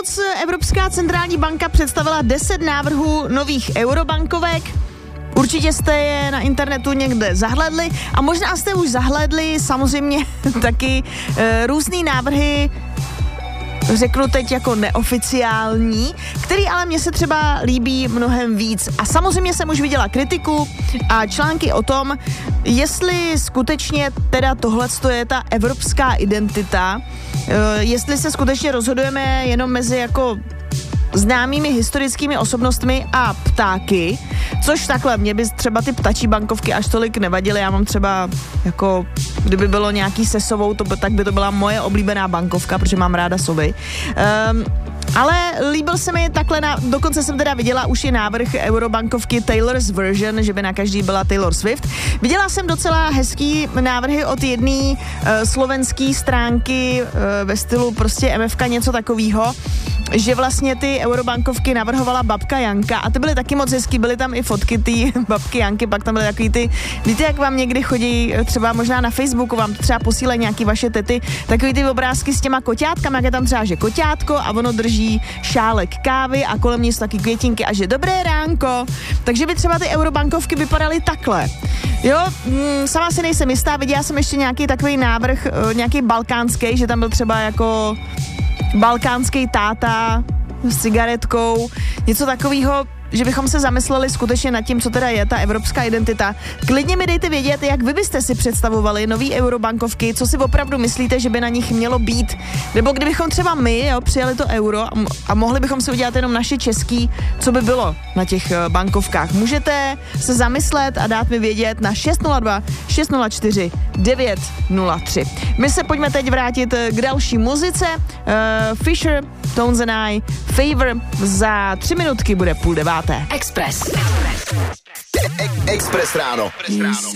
Vánoc Evropská centrální banka představila 10 návrhů nových eurobankovek. Určitě jste je na internetu někde zahlédli a možná jste už zahlédli samozřejmě taky různý návrhy, řeknu teď jako neoficiální, který ale mně se třeba líbí mnohem víc. A samozřejmě jsem už viděla kritiku a články o tom, jestli skutečně teda tohleto je ta evropská identita, jestli se skutečně rozhodujeme jenom mezi jako známými historickými osobnostmi a ptáky, což takhle, mě by třeba ty ptačí bankovky až tolik nevadily, já mám třeba jako, kdyby bylo nějaký se sovou, tak by to byla moje oblíbená bankovka, protože mám ráda sovy. Ale líbil se mi takhle, dokonce jsem teda viděla už i návrh eurobankovky Taylor's version, že by na každý byla Taylor Swift. Viděla jsem docela hezký návrhy od jedné slovenské stránky ve stylu prostě MFK, něco takového, že vlastně ty eurobankovky navrhovala babka Janka a ty byly taky moc hezký, byly tam i fotky ty babky Janky, pak tam byly takový ty, víte, jak vám někdy chodí, třeba možná na Facebooku vám třeba posílají nějaký vaše tety, takový ty obrázky s těma koťátkami, jak je tam třeba, že koťátko a ono drží šálek kávy a kolem ní jsou taky květinky a že dobré ránko, takže by třeba ty eurobankovky vypadaly takhle. Jo, sama si nejsem jistá, viděla jsem ještě nějaký takový návrh, nějaký balkánský, že tam byl třeba jako balkánský táta s cigaretkou, něco takového, že bychom se zamysleli skutečně nad tím, co teda je ta evropská identita. Klidně mi dejte vědět, jak vy byste si představovali nový eurobankovky, co si opravdu myslíte, že by na nich mělo být. Nebo kdybychom třeba my přijali to euro a mohli bychom si udělat jenom naše český, co by bylo na těch bankovkách. Můžete se zamyslet a dát mi vědět na 602 604 903. My se pojďme teď vrátit k další muzice. Fisher, Tones and I, Favor, za 3 minutky bude 8:30. Express. Express ráno.